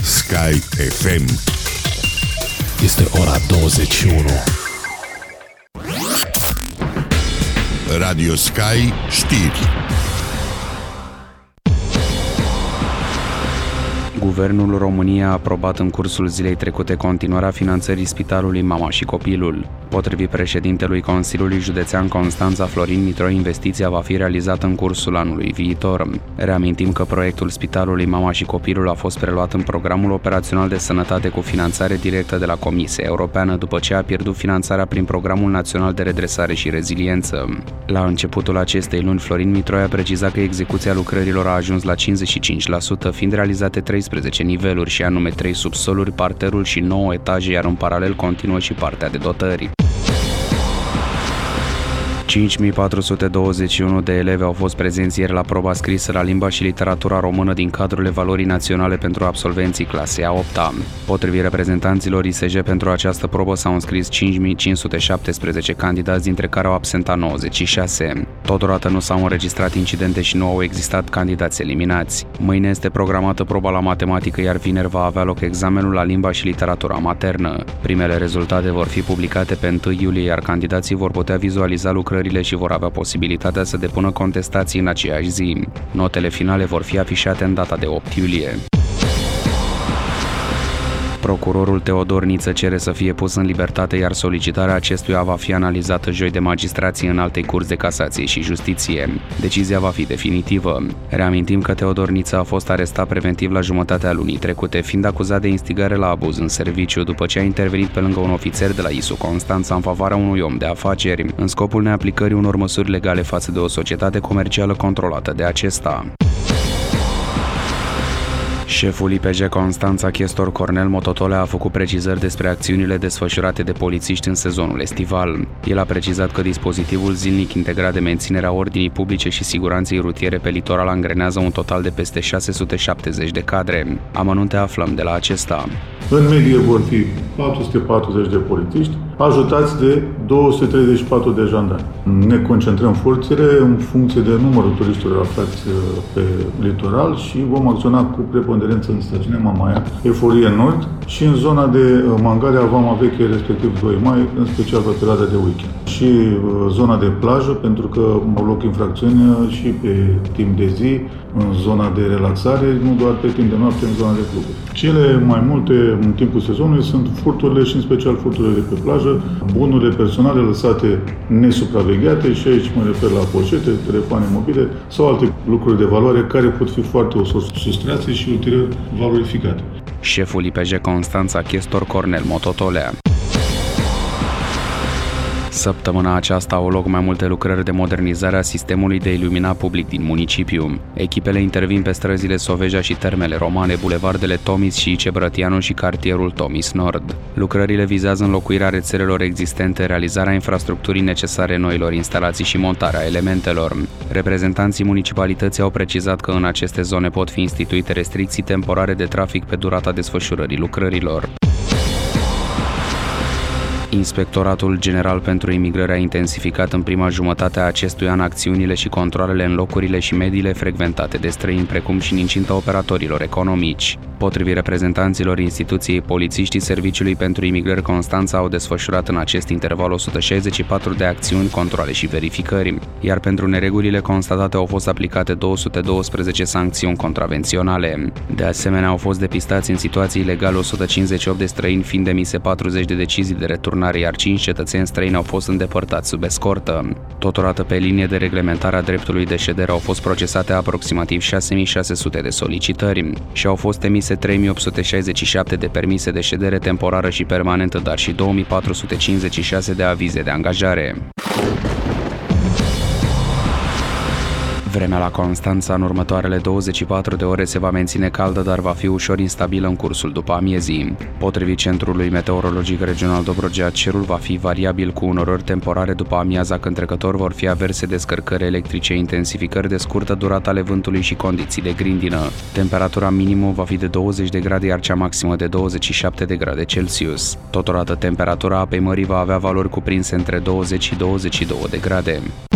Sky FM. Este ora 21. Radio Sky știri. Guvernul României a aprobat în cursul zilei trecute continuarea finanțării Spitalului Mama și Copilul. Potrivit președintelui Consiliului Județean Constanța, Florin Mitroi, investiția va fi realizată în cursul anului viitor. Reamintim că proiectul Spitalului Mama și Copilul a fost preluat în Programul Operațional de Sănătate cu finanțare directă de la Comisia Europeană după ce a pierdut finanțarea prin Programul Național de Redresare și Reziliență. La începutul acestei luni, Florin Mitroi a precizat că execuția lucrărilor a ajuns la 55%, fiind realizate 13 niveluri, și anume 3 subsoluri, parterul și 9 etaje, iar în paralel continuă și partea de dotări. 5.421 de elevi au fost prezenți ieri la proba scrisă la limba și literatura română din cadrul evaluării naționale pentru absolvenții clasei a 8-a. Potrivit reprezentanților ISJ, pentru această probă s-au înscris 5.517 candidați, dintre care au absentat 96. Totodată nu s-au înregistrat incidente și nu au existat candidați eliminați. Mâine este programată proba la matematică, iar vineri va avea loc examenul la limba și literatura maternă. Primele rezultate vor fi publicate pe 1 iulie, iar candidații vor putea vizualiza lucrările și vor avea posibilitatea să depună contestații în aceeași zi. Notele finale vor fi afișate în data de 8 iulie. Procurorul Teodor Niță cere să fie pus în libertate, iar solicitarea acestuia va fi analizată joi de magistrații în alte curți de casație și justiție. Decizia va fi definitivă. Reamintim că Teodor Niță a fost arestat preventiv la jumătatea lunii trecute, fiind acuzat de instigare la abuz în serviciu, după ce a intervenit pe lângă un ofițer de la ISU Constanța în favoarea unui om de afaceri, în scopul neaplicării unor măsuri legale față de o societate comercială controlată de acesta. Șeful IPJ Constanța, Chestor Cornel Mototole, a făcut precizări despre acțiunile desfășurate de polițiști în sezonul estival. El a precizat că dispozitivul zilnic integrat de menținerea ordinii publice și siguranței rutiere pe litoral angrenează un total de peste 670 de cadre. Amănunte aflăm de la acesta. În medie vor fi 440 de polițiști, ajutați de 234 de jandarmi. Ne concentrăm forțele în funcție de numărul turiștilor aflați pe litoral și vom acționa cu preponderență în stațiunea Mamaia, Eforie Nord și în zona de Mangalia, Vama Veche, respectiv 2 mai, în special pe perioada de weekend. Și zona de plajă, pentru că au loc infracțiuni și pe timp de zi, în zona de relaxare, nu doar pe timp de noapte, în zona de cluburi. Cele mai multe în timpul sezonului sunt furturile și în special furturile de pe plajă, bunurile personale lăsate nesupravegheate, și aici mă refer la poșete, telefoane mobile sau alte lucruri de valoare care pot fi foarte ușor sustrase și ulterior valorificate. Șeful IPJ Constanța, Chestor Cornel Mototolea. Săptămâna aceasta au loc mai multe lucrări de modernizare a sistemului de iluminat public din municipiu. Echipele intervin pe străzile Soveja și Termele Romane, bulevardele Tomis și Ice Brătianu și cartierul Tomis Nord. Lucrările vizează înlocuirea rețelelor existente, realizarea infrastructurii necesare noilor instalații și montarea elementelor. Reprezentanții municipalității au precizat că în aceste zone pot fi instituite restricții temporare de trafic pe durata desfășurării lucrărilor. Inspectoratul General pentru Imigrare a intensificat în prima jumătate a acestui an acțiunile și controalele în locurile și mediile frecventate de străini, precum și în incinta operatorilor economici. Potrivit reprezentanților instituției, polițiștii Serviciului pentru Imigrări Constanța au desfășurat în acest interval 164 de acțiuni, controale și verificări, iar pentru neregulile constatate au fost aplicate 212 sancțiuni contravenționale. De asemenea, au fost depistați în situații ilegale 158 de străini, fiind emise 40 de decizii de returnare, iar 5 cetățeni străini au fost îndepărtați sub escortă. Totodată, pe linie de reglementare a dreptului de ședere au fost procesate aproximativ 6.600 de solicitări și au fost emise 3.867 de permise de ședere temporară și permanentă, dar și 2.456 de avize de angajare. Vremea la Constanța în următoarele 24 de ore se va menține caldă, dar va fi ușor instabilă în cursul după amiezii. Potrivit Centrului Meteorologic Regional Dobrogea, cerul va fi variabil cu unorări temporare după amiaza, când trecător vor fi averse descărcări electrice, intensificări de scurtă durată ale vântului și condiții de grindină. Temperatura minimă va fi de 20 de grade, iar cea maximă de 27 de grade Celsius. Totodată, temperatura apei mării va avea valori cuprinse între 20 și 22 de grade.